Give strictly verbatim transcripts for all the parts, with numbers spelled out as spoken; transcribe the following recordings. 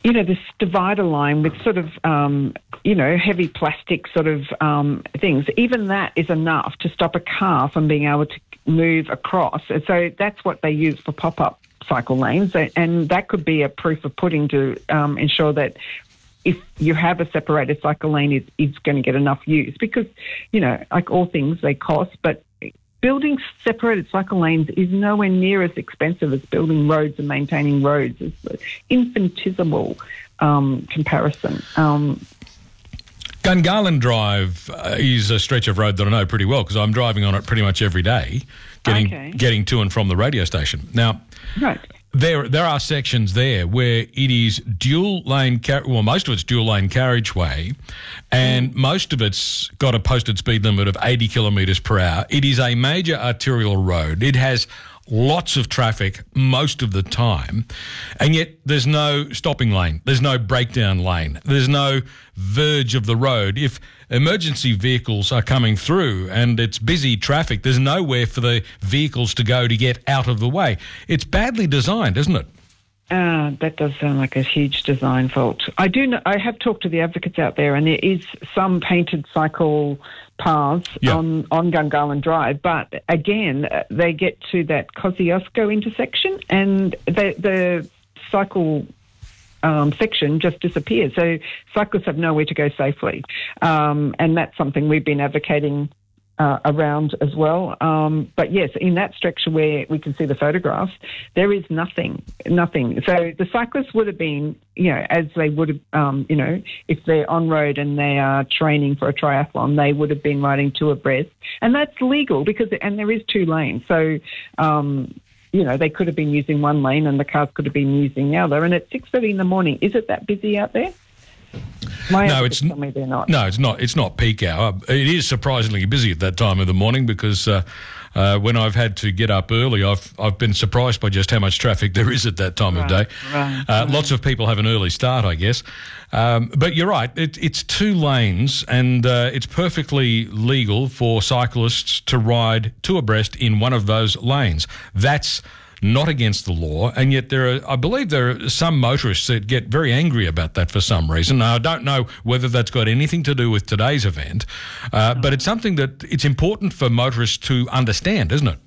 you know, this divider line with sort of, um, you know, heavy plastic sort of um, things, even that is enough to stop a car from being able to move across. And so that's what they use for pop-up cycle lanes. And that could be a proof of pudding to um, ensure that if you have a separated cycle lane, it's, it's going to get enough use. Because, you know, like all things, they cost, but building separated cycle lanes is nowhere near as expensive as building roads and maintaining roads. It's an infinitesimal um, comparison. Um, Gungahlin Drive uh, is a stretch of road that I know pretty well because I'm driving on it pretty much every day, getting okay. getting to and from the radio station. Now, right. there there are sections there where it is dual lane, car- well, most of it's dual lane carriageway, and mm. most of it's got a posted speed limit of eighty kilometres per hour. It is a major arterial road. It has lots of traffic most of the time, and yet there's no stopping lane. There's no breakdown lane. There's no verge of the road. If emergency vehicles are coming through and it's busy traffic, there's nowhere for the vehicles to go to get out of the way. It's badly designed, isn't it? Uh, that does sound like a huge design fault. I do know, I have talked to the advocates out there, and there is some painted cycle paths yeah. on, on Gungahlin Drive, but again, they get to that Kosciuszko intersection and the, the cycle um, section just disappears. So cyclists have nowhere to go safely. Um, and that's something we've been advocating Uh, around as well. Um, but yes, in that stretch where we can see the photographs, there is nothing, nothing. So the cyclists would have been, you know, as they would have, um, you know, if they're on road and they are training for a triathlon, they would have been riding two abreast. And that's legal because, and there is two lanes. So, um, you know, they could have been using one lane and the cars could have been using the other. And at six thirty in the morning, is it that busy out there? My no, it's tell me they're not. No, it's not. It's not peak hour. It is surprisingly busy at that time of the morning because uh, uh, when I've had to get up early, I've I've been surprised by just how much traffic there is at that time right, of day. Right, uh, right. Lots of people have an early start, I guess. Um, but you're right. It, it's two lanes, and uh, it's perfectly legal for cyclists to ride two abreast in one of those lanes. That's not against the law, and yet there are, I believe there are some motorists that get very angry about that for some reason. Now, I don't know whether that's got anything to do with today's event, uh, no. but it's something that it's important for motorists to understand, isn't it?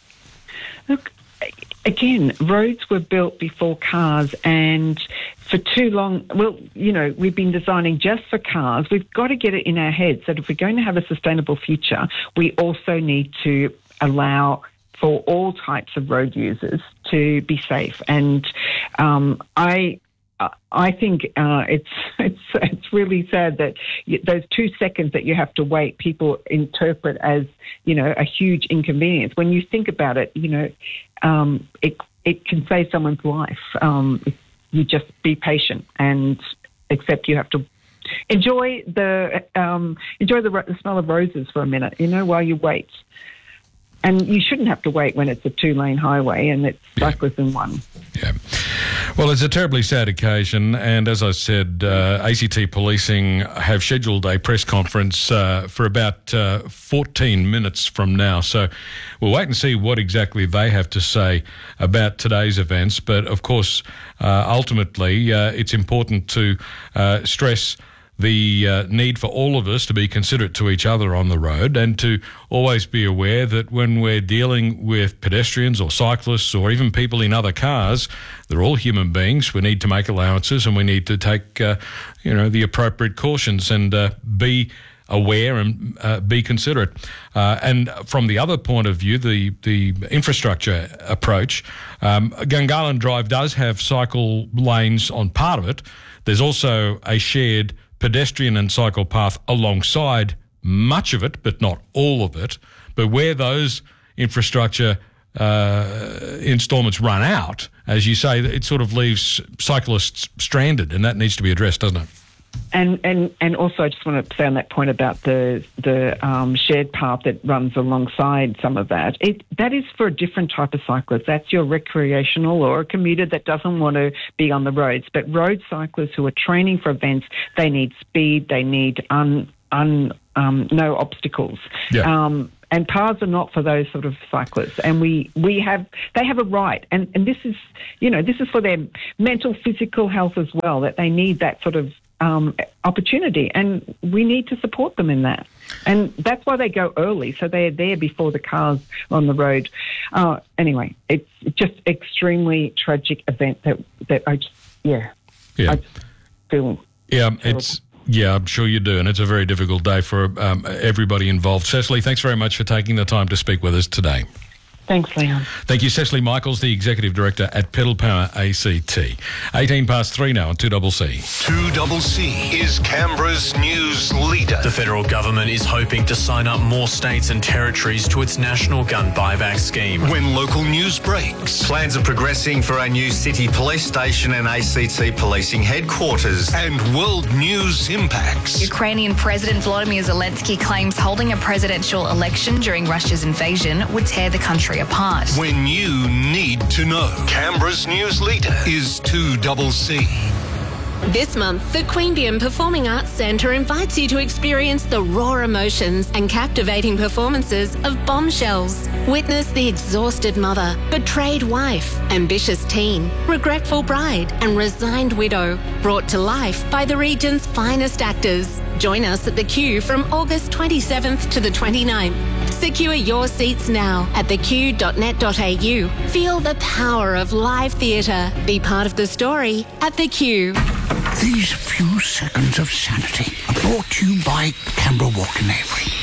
Look, again, roads were built before cars, and for too long, well, you know, we've been designing just for cars. We've got to get it in our heads that if we're going to have a sustainable future, we also need to allow for all types of road users to be safe. And um, I I think uh, it's it's it's really sad that those two seconds that you have to wait, people interpret as, you know, a huge inconvenience. When you think about it, you know, um, it it can save someone's life. Um, if you just be patient and accept you have to enjoy the um, enjoy the, the smell of roses for a minute, you know, while you wait. And you shouldn't have to wait when it's a two-lane highway and it's cyclists yeah. in one. Yeah. Well, it's a terribly sad occasion, and as I said, uh, A C T Policing have scheduled a press conference uh, for about uh, fourteen minutes from now. So we'll wait and see what exactly they have to say about today's events. But, of course, uh, ultimately, uh, it's important to uh, stress the uh, need for all of us to be considerate to each other on the road and to always be aware that when we're dealing with pedestrians or cyclists or even people in other cars, they're all human beings. We need to make allowances and we need to take, uh, you know, the appropriate cautions and uh, be aware and uh, be considerate. Uh, and from the other point of view, the, the infrastructure approach, um, Gungahlin Drive does have cycle lanes on part of it. There's also a shared pedestrian and cycle path alongside much of it, but not all of it. But where those infrastructure uh, instalments run out, as you say, it sort of leaves cyclists stranded, and that needs to be addressed, doesn't it? And and and also, I just want to say on that point about the the um, shared path that runs alongside some of that. It that is for a different type of cyclist. That's your recreational or a commuter that doesn't want to be on the roads. But road cyclists who are training for events, they need speed. They need un un um, no obstacles. Yeah. Um, and paths are not for those sort of cyclists. And we, we have, they have a right. And, and this is, you know, this is for their mental, physical health as well, that they need that sort of um, opportunity. And we need to support them in that. And that's why they go early, so they're there before the cars on the road. Uh, anyway, it's just extremely tragic event that, that I just, yeah, yeah. I just feel Yeah, terrible. it's... Yeah, I'm sure you do, and it's a very difficult day for um, everybody involved. Cecily, thanks very much for taking the time to speak with us today. Thanks, Leon. Thank you, Cecily Michaels, the Executive Director at Pedal Power A C T. eighteen past three now on two C C. two C C is Canberra's news leader. The federal government is hoping to sign up more states and territories to its national gun buyback scheme. When local news breaks. Plans are progressing for a new city police station and A C T policing headquarters. And world news impacts. Ukrainian President Volodymyr Zelensky claims holding a presidential election during Russia's invasion would tear the country apart. When you need to know. Canberra's news leader is two C C. This month, the Queanbeyan Performing Arts Centre invites you to experience the raw emotions and captivating performances of Bombshells. Witness the exhausted mother, betrayed wife, ambitious teen, regretful bride, and resigned widow, brought to life by the region's finest actors. Join us at the Q from August twenty-seventh to the twenty-ninth. Secure your seats now at the q dot net dot a u. Feel the power of live theatre. Be part of the story at the Q. These few seconds of sanity are brought to you by Canberra Walk and Avery.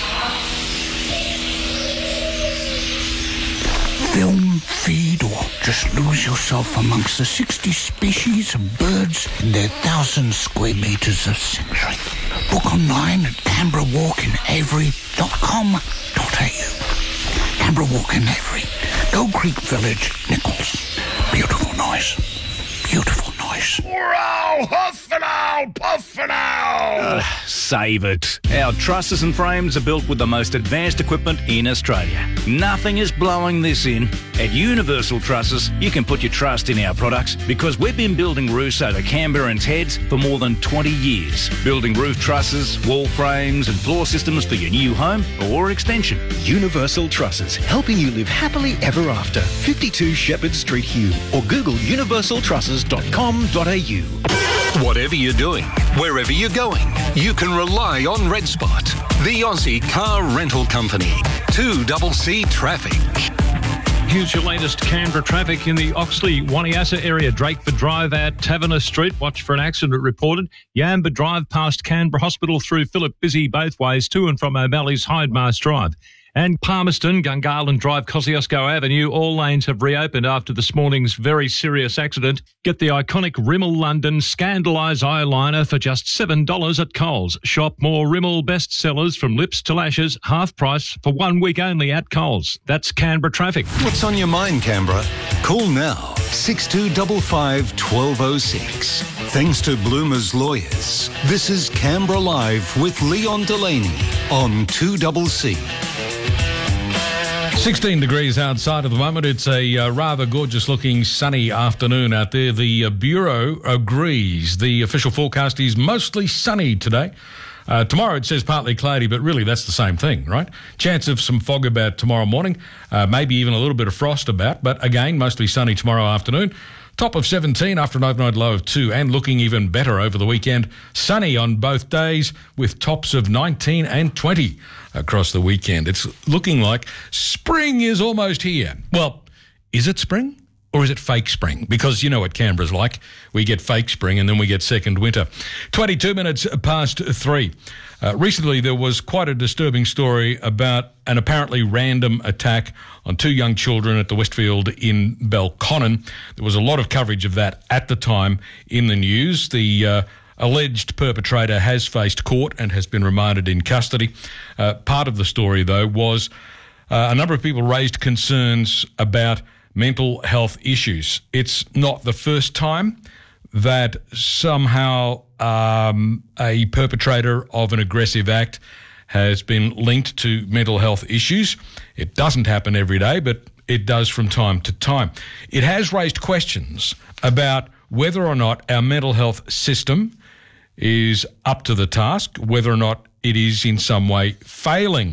Film, feed, or just lose yourself amongst the sixty species of birds in their thousand square metres of sanctuary. Book online at canberra walk and avery dot com dot a u. Canberra Walk and Avery, Gold Creek Village, Nichols. Beautiful noise. Beautiful noise. Wow, huff and owl, puff and owl. Uh, save it. Our trusses and frames are built with the most advanced equipment in Australia. Nothing is blowing this in. At Universal Trusses, you can put your trust in our products because we've been building roofs over Canberrans' heads for more than twenty years. Building roof trusses, wall frames and floor systems for your new home or extension. Universal Trusses, helping you live happily ever after. fifty-two Shepherd Street, Hume, or Google universal trusses dot com dot a u. Whatever you're doing, wherever you're going, you can rely on Red Spot, the Aussie car rental company. two C C Traffic. Here's your latest Canberra traffic in the Oxley-Waniassa area. Drakeford Drive at Taverner Street. Watch for an accident reported. Yamba Drive past Canberra Hospital through Phillip. Busy both ways to and from O'Malley's Hindmarsh Drive. And Palmerston, Gungahlin Drive, Kosciuszko Avenue. All lanes have reopened after this morning's very serious accident. Get the iconic Rimmel London Scandalise eyeliner for just seven dollars at Coles. Shop more Rimmel bestsellers from lips to lashes, half price for one week only at Coles. That's Canberra traffic. What's on your mind, Canberra? Call now, six two five five, one two zero six. Thanks to Bloomer's Lawyers, this is Canberra Live with Leon Delaney on two C C. sixteen degrees outside at the moment. It's a uh, rather gorgeous-looking sunny afternoon out there. The uh, Bureau agrees. The official forecast is mostly sunny today. Uh, tomorrow it says partly cloudy, but really that's the same thing, right? Chance of some fog about tomorrow morning, uh, maybe even a little bit of frost about, but again, mostly sunny tomorrow afternoon. Top of seventeen after an overnight low of two, and looking even better over the weekend. Sunny on both days with tops of nineteen and twenty across the weekend. It's looking like spring is almost here. Well, is it spring or is it fake spring? Because you know what Canberra's like. We get fake spring and then we get second winter. twenty-two minutes past three. Uh, recently, there was quite a disturbing story about an apparently random attack on two young children at the Westfield in Belconnen. There was a lot of coverage of that at the time in the news. The uh, alleged perpetrator has faced court and has been remanded in custody. Uh, part of the story, though, was uh, a number of people raised concerns about mental health issues. It's not the first time that somehow um, a perpetrator of an aggressive act has been linked to mental health issues. It doesn't happen every day, but it does from time to time. It has raised questions about whether or not our mental health system is up to the task, whether or not it is in some way failing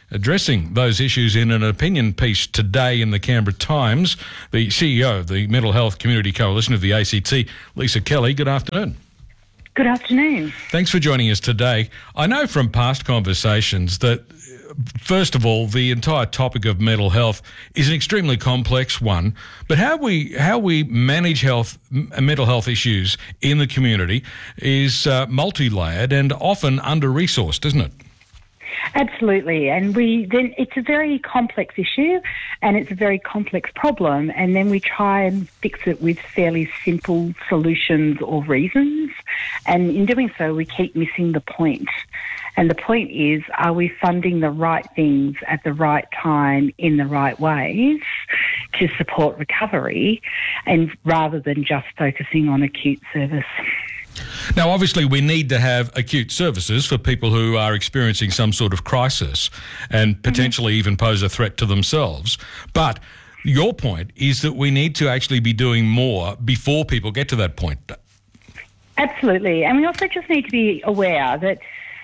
addressing those issues in an opinion piece today in the Canberra Times. The C E O of the Mental Health Community Coalition of the A C T, Lisa Kelly, good afternoon. Good afternoon. Thanks for joining us today. I know from past conversations that, first of all, the entire topic of mental health is an extremely complex one, but how we how we manage health, mental health issues in the community is uh, multi-layered and often under-resourced, isn't it? Absolutely, and we then it's a very complex issue and it's a very complex problem, and then we try and fix it with fairly simple solutions or reasons, and in doing so we keep missing the point. And the point is, are we funding the right things at the right time in the right ways to support recovery, and rather than just focusing on acute service? Now, obviously, we need to have acute services for people who are experiencing some sort of crisis and potentially mm-hmm. even pose a threat to themselves. But your point is that we need to actually be doing more before people get to that point. Absolutely. And we also just need to be aware that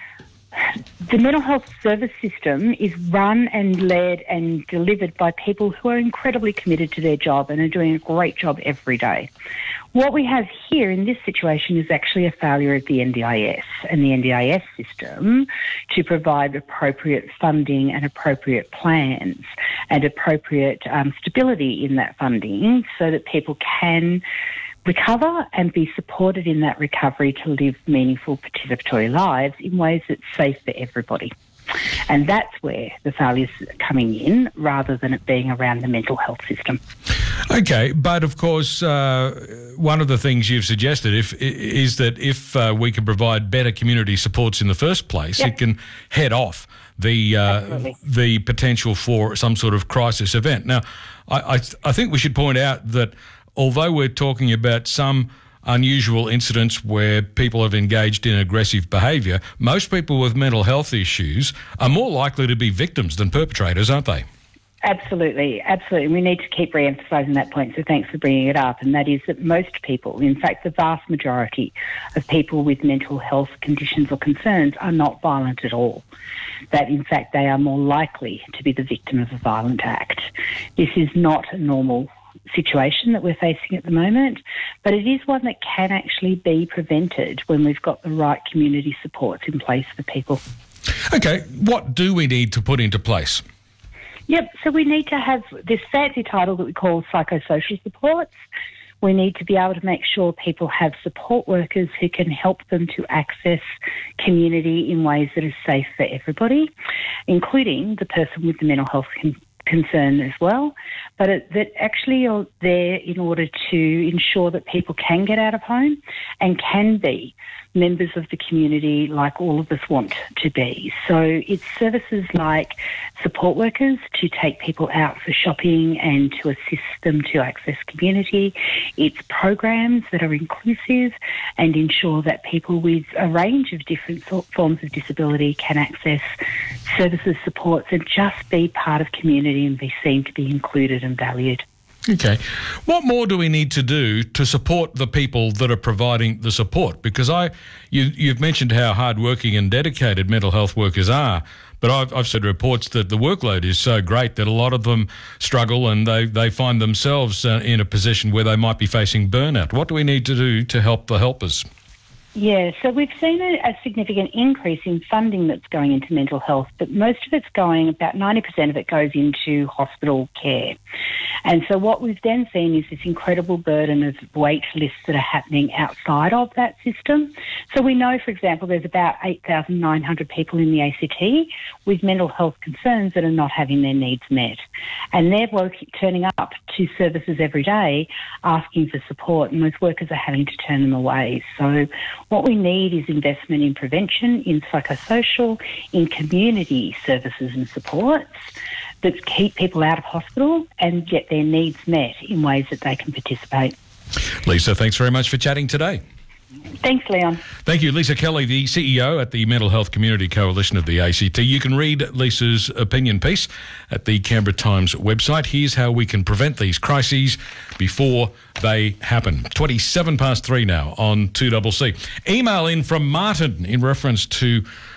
the mental health service system is run and led and delivered by people who are incredibly committed to their job and are doing a great job every day. What we have here in this situation is actually a failure of the N D I S and the N D I S system to provide appropriate funding and appropriate plans and appropriate um, stability in that funding so that people can recover and be supported in that recovery to live meaningful participatory lives in ways that's safe for everybody. And that's where the failure's coming in, rather than it being around the mental health system. Okay, but of course, uh, one of the things you've suggested if, is that if uh, we can provide better community supports in the first place, yep. it can head off the uh, the potential for some sort of crisis event. Now, I, I, I think we should point out that although we're talking about some unusual incidents where people have engaged in aggressive behaviour, most people with mental health issues are more likely to be victims than perpetrators, aren't they? Absolutely, absolutely. We need to keep re-emphasising that point, so thanks for bringing it up, and that is that most people, in fact the vast majority of people with mental health conditions or concerns are not violent at all. That in fact they are more likely to be the victim of a violent act. This is not a normal situation that we're facing at the moment, but it is one that can actually be prevented when we've got the right community supports in place for people. Okay, what do we need to put into place? Yep, so we need to have this fancy title that we call psychosocial supports. We need to be able to make sure people have support workers who can help them to access community in ways that are safe for everybody, including the person with the mental health con- concern as well, but it, that actually are there in order to ensure that people can get out of home and can be members of the community like all of us want to be. So it's services like support workers to take people out for shopping and to assist them to access community. It's programs that are inclusive and ensure that people with a range of different forms of disability can access services, supports, and just be part of community and be seen to be included and valued. Okay. What more do we need to do to support the people that are providing the support? Because I, you, you've mentioned how hardworking and dedicated mental health workers are, but I've, I've said reports that the workload is so great that a lot of them struggle and they, they find themselves uh, in a position where they might be facing burnout. What do we need to do to help the helpers? Yeah, so we've seen a, a significant increase in funding that's going into mental health, but most of it's going, about ninety percent of it goes into hospital care. And so what we've then seen is this incredible burden of wait lists that are happening outside of that system. So we know, for example, there's about eight thousand nine hundred people in the A C T with mental health concerns that are not having their needs met. And they're working, turning up to services every day asking for support, and those workers are having to turn them away. So what we need is investment in prevention, in psychosocial, in community services and supports that keep people out of hospital and get their needs met in ways that they can participate. Lisa, thanks very much for chatting today. Thanks, Leon. Thank you. Lisa Kelly, the C E O at the Mental Health Community Coalition of the A C T. You can read Lisa's opinion piece at the Canberra Times website. Here's how we can prevent these crises before they happen. twenty-seven past three now on two C C. Email in from Martin in reference to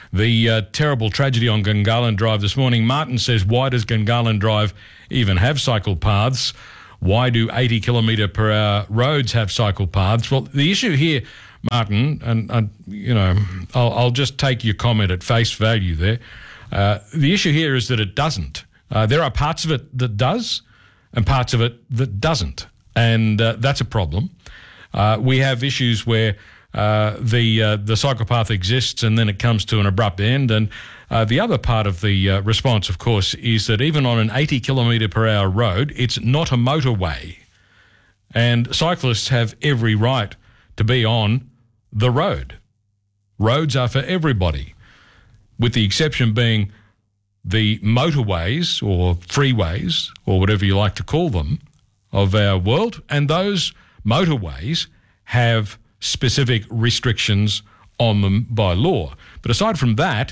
the uh, terrible tragedy on Gungahlin Drive this morning. Martin says, why does Gungahlin Drive even have cycle paths? Why do eighty kilometre per hour roads have cycle paths? Well, the issue here, Martin, and, and you know, I'll, I'll just take your comment at face value there. Uh, the issue here is that it doesn't. Uh, there are parts of it that does and parts of it that doesn't. And uh, that's a problem. Uh, we have issues where uh, the uh, the cycle path exists and then it comes to an abrupt end. And uh, the other part of the uh, response, of course, is that even on an eighty kilometre per hour road, it's not a motorway. And cyclists have every right to be on the road. Roads are for everybody, with the exception being the motorways or freeways or whatever you like to call them of our world, and those motorways have specific restrictions on them by law. But aside from that,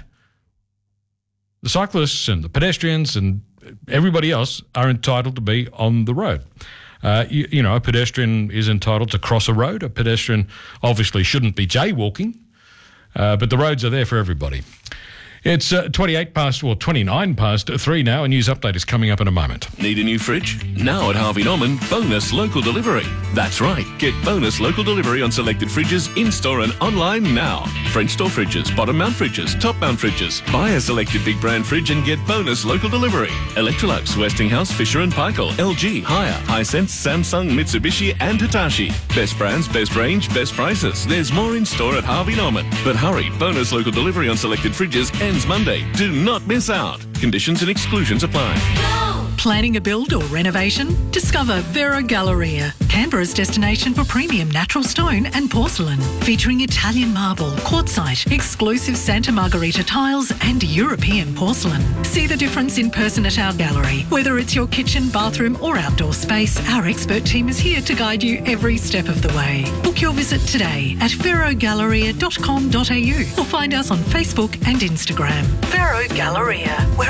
the cyclists and the pedestrians and everybody else are entitled to be on the road. Uh, you, you know, a pedestrian is entitled to cross a road. A pedestrian obviously shouldn't be jaywalking, uh, but the roads are there for everybody. It's uh, twenty-eight past, well, twenty-nine past three now. A news update is coming up in a moment. Need a new fridge? Now at Harvey Norman, bonus local delivery. That's right. Get bonus local delivery on selected fridges in-store and online now. French door fridges, bottom mount fridges, top mount fridges. Buy a selected big brand fridge and get bonus local delivery. Electrolux, Westinghouse, Fisher and Paykel, L G, Haier, Hisense, Samsung, Mitsubishi and Hitachi. Best brands, best range, best prices. There's more in store at Harvey Norman. But hurry, bonus local delivery on selected fridges ends Monday. Do not miss out. Conditions and exclusions apply. Planning a build or renovation? Discover Vero Galleria, Canberra's destination for premium natural stone and porcelain, featuring Italian marble, quartzite, exclusive Santa Margherita tiles and European porcelain. See the difference in person at our gallery. Whether it's your kitchen, bathroom or outdoor space, our expert team is here to guide you every step of the way. Book your visit today at vero galleria dot com dot a u or find us on Facebook and Instagram. Vero Galleria, where